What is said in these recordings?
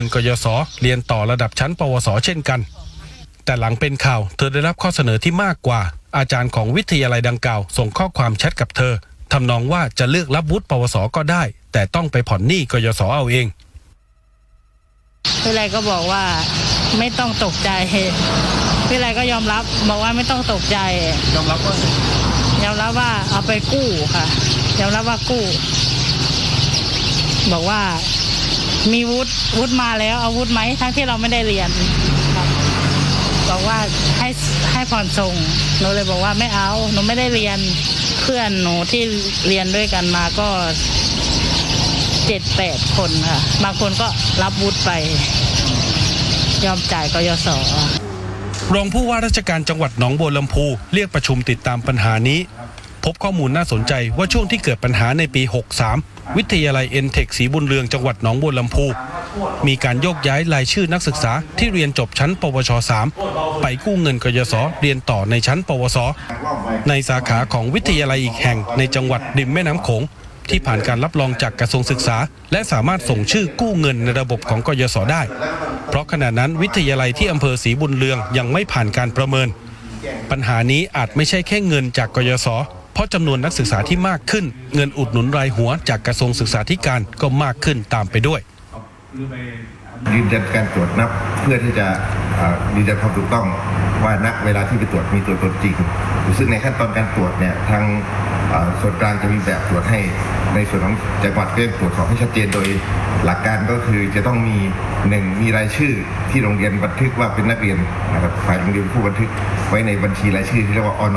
กยศเรียนต่อระดับชั้นปวสเช่นกันแต่หลังเป็นข่าวเธอได้รับข้อเสนอที่มากกว่าอาจารย์ของวิทยาลัยดังกล่าวส่งข้อความแชทกับเธอทำนองว่าจะเลือกรับวุฒิปวสก็ได้แต่ต้องไปผ่อนหนี้กยศเอาเองวิไลก็บอกว่าไม่ต้องตกใจวิไลก็ยอมรับบอกว่าไม่ต้องตกใจยอมรับว่าเอาไปกู้ค่ะยอมรับว่ากู้บอกว่ามีวุฒิมาแล้วเอาวุฒิไหมทั้งที่เราไม่ได้เรียนบอกว่าให้ผ่อนส่งหนูเลยบอกว่าไม่เอาหนูไม่ได้เรียนเพื่อนหนูที่เรียนด้วยกันมาก็7-8 คนค่ะบางคนก็รับวุฒิไปยอมจ่ายกยศรองผู้ว่าราชการจังหวัดหนองบัวลำพูเรียกประชุมติดตามปัญหานี้พบข้อมูลน่าสนใจว่าช่วงที่เกิดปัญหาในปี 63 วิทยาลัย ENTEC ศรีบุญเรืองจังหวัดหนองบัวลำพูมีการโยกย้ายรายชื่อนักศึกษาที่เรียนจบชั้นปวช 3 ไปกู้เงินกยศเรียนต่อในชั้นปวสในสาขาของวิทยาลัยอีกแห่งในจังหวัดริมแม่น้ำโขงที่ผ่านการรับรองจากกระทรวงศึกษาและสามารถส่งชื่อกู้เงินในระบบของกยศได้เพราะขณะนั้นวิทยาลัยที่อำเภอศรีบุญเรืองยังไม่ผ่านการประเมินปัญหานี้อาจไม่ใช่แค่เงินจากกยศเพราะจำนวนนักศึกษาที่มากขึ้นเงินอุดหนุนรายหัวจากกระทรวงศึกษาธิการก็มากขึ้นตามไปด้วยยืนยันการตรวจนับเพื่อที่จะยืนยันความถูกต้องว่าณเวลาที่ไปตรวจมีตัวตนจริงซึ่งในขั้นตอนการตรวจเนี่ยทางส่วนกลางจะมีแบบตรวจให้ในส่วนของจังหวัดก็ตรวจสอบให้ชัดเจนโดยหลักการก็คือจะต้องมีรายชื่อที่โรงเรียนบันทึกว่าเป็นนักเรียนนะครับฝ่ายโรงเรียนผู้บันทึกไว้ในบัญชีรายชื่อที่เรียกว่าอน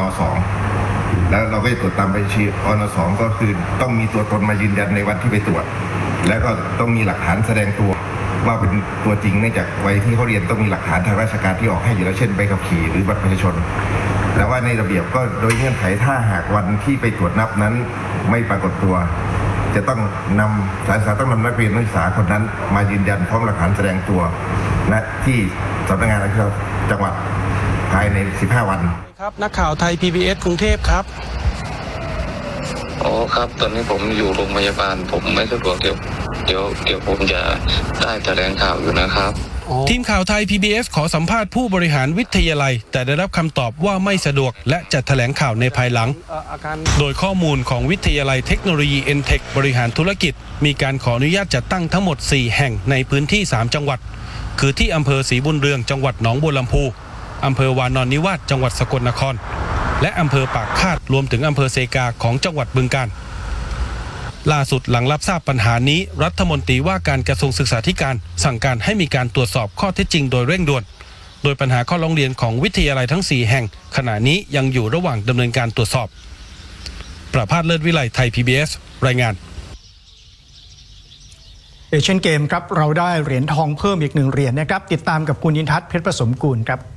.2แล้วเราก็จะตรวจตามบัญชีอน.2ก็คือต้องมีตัวตนมายืนยันในวันที่ไปตรวจแล้วก็ต้องมีหลักฐานแสดงตัวว่าเป็นตัวจริงเนื่องจากวัยที่เขาเรียนต้องมีหลักฐานทางราชการที่ออกให้อยู่แล้วเช่นใบขับขี่หรือบัตรประชาชนแต่ว่าในระเบียบก็โดยเงื่อนไขถ้าหากวันที่ไปตรวจนับนั้นไม่ปรากฏตัวจะต้องนำสถานศึกษาต้องนำนักเรียนนักศึกษาคนนั้นมายืนยันพร้อมหลักฐานแสดงตัวณที่สำนักงานจังหวัดภายใน15 วันครับนักข่าวไทย PBS กรุงเทพครับอ๋อครับตอนนี้ผมอยู่โรงพยาบาลผมไม่สะดวกเดี๋ยวผมจะได้แถลงข่าวอยู่นะครับทีมข่าวไทย PBS ขอสัมภาษณ์ผู้บริหารวิทยาลัยแต่ได้รับคำตอบว่าไม่สะดวกและจะแถลงข่าวในภายหลังโดยข้อมูลของวิทยาลัยเทคโนโลยี ENTEC บริหารธุรกิจมีการขออนุญาตจัดตั้งทั้งหมด4แห่งในพื้นที่3จังหวัดคือที่อำเภอศรีบุญเรืองจังหวัดหนองบัวลำพูอำเภอวานอนนิวาสจังหวัดสกลนครและอำเภอปากคาดรวมถึงอำเภอเซกาของจังหวัดบึงกาฬล่าสุดหลังรับทราบปัญหานี้รัฐมนตรีว่าการกระทรวงศึกษาธิการสั่งการให้มีการตรวจสอบข้อเท็จจริงโดยเร่งด่วนโดยปัญหาข้อร้องเรียนของวิทยาลัยทั้ง4แห่งขณะนี้ยังอยู่ระหว่างดำเนินการตรวจสอบประภาสเลิศวิไลไทย PBS รายงานเอเชียนเกมครับเราได้เหรียญทองเพิ่มอีก1 เหรียญนะครับติดตามกับคุณยินทัศน์เพชรผสมกูลครับ